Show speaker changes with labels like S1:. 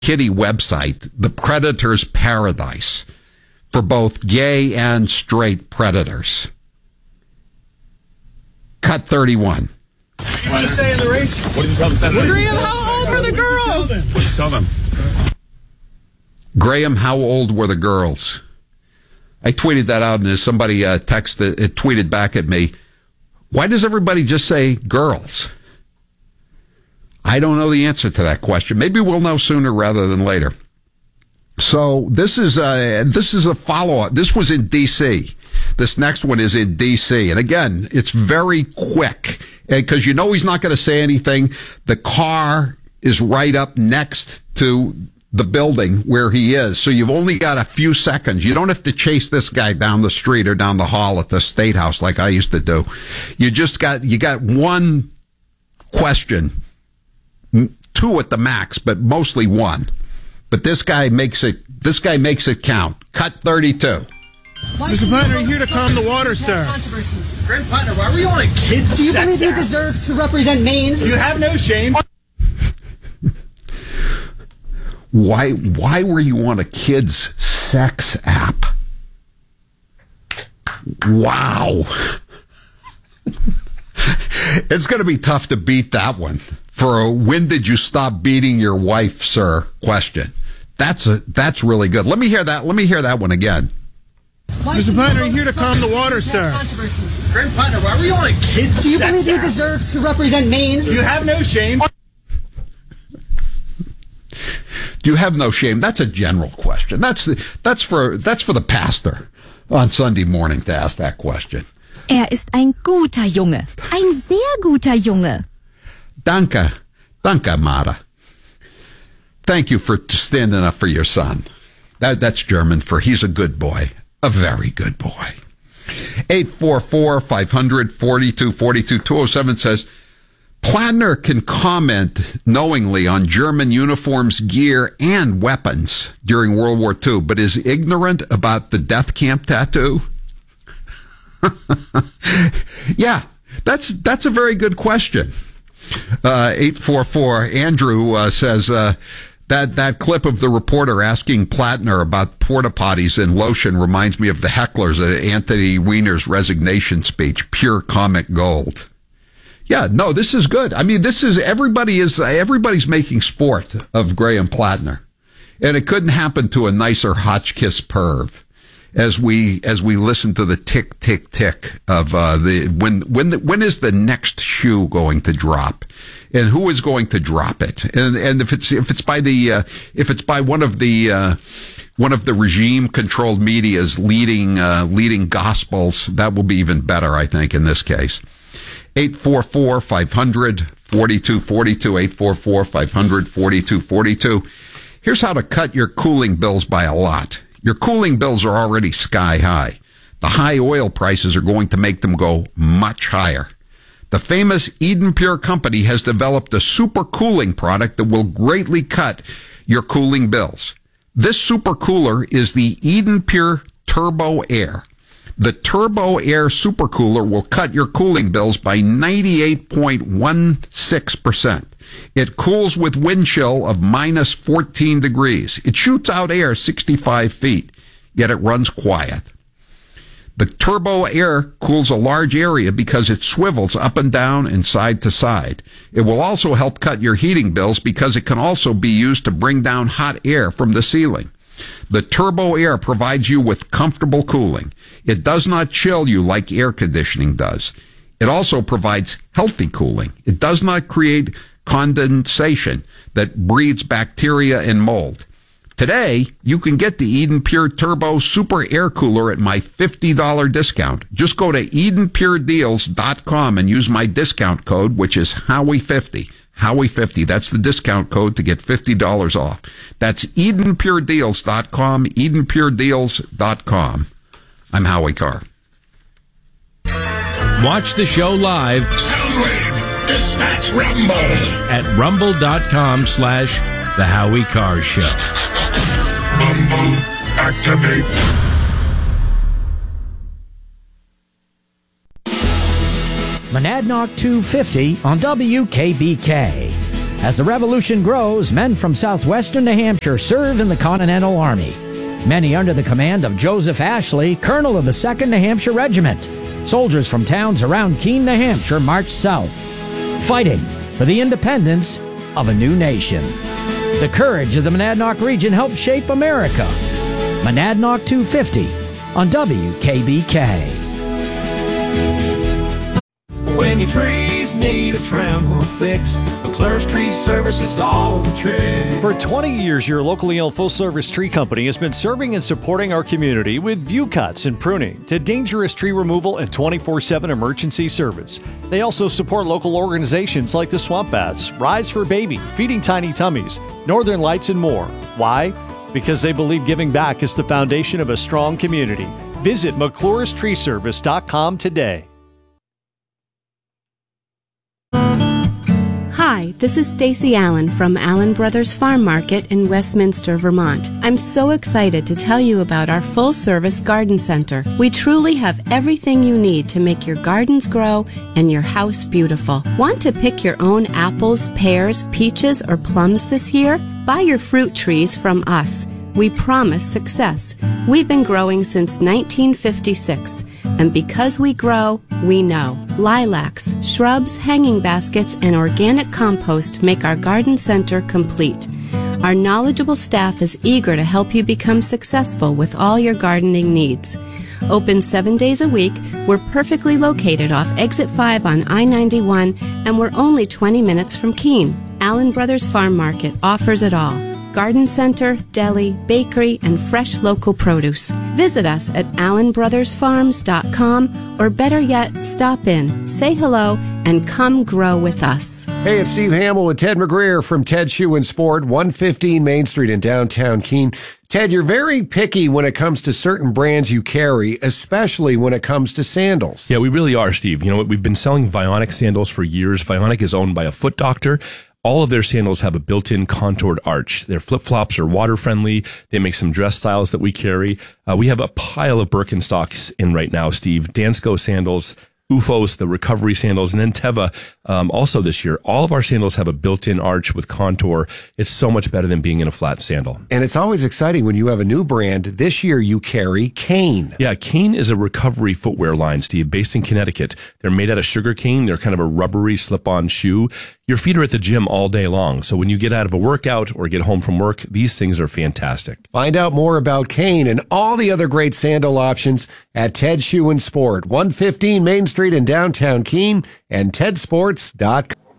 S1: kitty website, The Predator's Paradise, for both gay and straight predators. Cut 31.
S2: What did you say in the race? What did you tell them?
S3: Graham, how old were the girls?
S2: What did you tell them?
S1: Graham, how old were the girls? I tweeted that out, and somebody tweeted back at me, why does everybody just say girls? I don't know the answer to that question. Maybe we'll know sooner rather than later. So this is a follow-up. This was in D.C. This next one is in D.C. And again, it's very quick because you know he's not going to say anything. The car is right up next to the building where he is. So you've only got a few seconds. You don't have to chase this guy down the street or down the hall at the State House like I used to do. You got one question, two at the max, but mostly one. But this guy makes it count. Cut 32.
S2: Mr. Plattner, you're here to calm the water, sir.
S4: Graham Plattner, why were you on a kid's
S5: Do you
S4: sex
S5: believe you
S4: act?
S5: deserve to represent Maine?
S4: You have no shame.
S1: Why were you on a kid's sex app? Wow. It's going to be tough to beat that one for a when did you stop beating your wife, sir question. That's really good. Let me hear that one again.
S2: Mr. Plattner, you're here to calm the water, sir.
S4: Graham Plattner, why were you on a kid's
S5: Do you
S4: sex
S5: believe you
S4: act?
S5: deserve to represent Maine?
S4: You have no shame.
S1: Do you have no shame? That's a general question. That's for the pastor on Sunday morning to ask that question.
S6: Ist ein guter Junge. Ein sehr guter Junge.
S1: Danke, Mara. Thank you for standing up for your son. That's German for he's a good boy, a very good boy. 844-500-4242. 207 says, Plattner can comment knowingly on German uniforms, gear, and weapons during World War II, but is ignorant about the death camp tattoo? Yeah, that's a very good question. 844 Andrew says that clip of the reporter asking Plattner about porta potties and lotion reminds me of the hecklers at Anthony Weiner's resignation speech. Pure comic gold. Yeah, no, this is good. I mean, everybody's making sport of Graham Plattner, and it couldn't happen to a nicer Hotchkiss perv. As we listen to the tick tick tick of when is the next shoe going to drop, and who is going to drop it, and if it's by one of the regime controlled media's leading gospels, that will be even better, I think, in this case. 844-500-4242 844-500-4242. Here's how to cut your cooling bills by a lot. Your cooling bills are already sky high. The high oil prices are going to make them go much higher. The famous Eden Pure company has developed a super cooling product that will greatly cut your cooling bills. This super cooler is the Eden Pure Turbo Air. The Turbo Air Super Cooler will cut your cooling bills by 98.16%. It cools with wind chill of minus 14 degrees. It shoots out air 65 feet, yet it runs quiet. The Turbo Air cools a large area because it swivels up and down and side to side. It will also help cut your heating bills because it can also be used to bring down hot air from the ceiling. The Turbo Air provides you with comfortable cooling. It does not chill you like air conditioning does. It also provides healthy cooling. It does not create condensation that breeds bacteria and mold. Today, you can get the Eden Pure Turbo Super Air Cooler at my $50 discount. Just go to EdenPureDeals.com and use my discount code, which is Howie50. Howie50. That's the discount code to get $50 off. That's EdenPureDeals.com, EdenPureDeals.com. I'm Howie Carr.
S7: Watch the show live.
S8: Soundwave, dispatch Rumble.
S7: At rumble.com/The Howie Carr Show.
S8: Rumble, activate.
S9: Monadnock 250 on WKBK. As the revolution grows, men from southwestern New Hampshire serve in the Continental Army. Many under the command of Joseph Ashley, colonel of the 2nd New Hampshire Regiment. Soldiers from towns around Keene, New Hampshire march south, fighting for the independence of a new nation. The courage of the Monadnock region helped shape America. Monadnock 250 on WKBK.
S10: When your trees need a trim or fix, McClure's Tree Service is all the trick.
S11: For 20 years, your locally owned full-service tree company has been serving and supporting our community with view cuts and pruning to dangerous tree removal and 24/7 emergency service. They also support local organizations like the Swamp Bats, Rise for Baby, Feeding Tiny Tummies, Northern Lights, and more. Why? Because they believe giving back is the foundation of a strong community. Visit McClure'streeservice.com today.
S12: Hi, this is Stacy Allen from Allen Brothers Farm Market in Westminster, Vermont. I'm so excited to tell you about our full-service garden center. We truly have everything you need to make your gardens grow and your house beautiful. Want to pick your own apples, pears, peaches, or plums this year? Buy your fruit trees from us. We promise success. We've been growing since 1956, and because we grow, we know. Lilacs, shrubs, hanging baskets, and organic compost make our garden center complete. Our knowledgeable staff is eager to help you become successful with all your gardening needs. Open 7 days a week, we're perfectly located off Exit 5 on I-91, and we're only 20 minutes from Keene. Allen Brothers Farm Market offers it all. Garden center, deli, bakery, and fresh local produce. Visit us at allenbrothersfarms.com, or better yet, stop in, say hello, and come grow with us.
S13: Hey, it's Steve Hamill with Ted McGreer from Ted Shoe and Sport, 115 Main Street in downtown Keene. Ted, you're very picky when it comes to certain brands you carry, especially when it comes to sandals.
S14: Yeah, we really are, Steve. You know, we've been selling Vionic sandals for years. Vionic is owned by a foot doctor. All of their sandals have a built-in contoured arch. Their flip-flops are water-friendly. They make some dress styles that we carry. We have a pile of Birkenstocks in right now, Steve. Dansko sandals, Ufos, the recovery sandals, and then Teva also this year. All of our sandals have a built-in arch with contour. It's so much better than being in a flat sandal.
S13: And it's always exciting when you have a new brand. This year you carry Kane.
S14: Yeah, Kane is a recovery footwear line, Steve, based in Connecticut. They're made out of sugar cane. They're kind of a rubbery slip-on shoe. Your feet are at the gym all day long, so when you get out of a workout or get home from work, these things are fantastic.
S13: Find out more about Kane and all the other great sandal options at Ted Shoe and Sport, 115 Main Street in downtown Keene, and tedsports.com.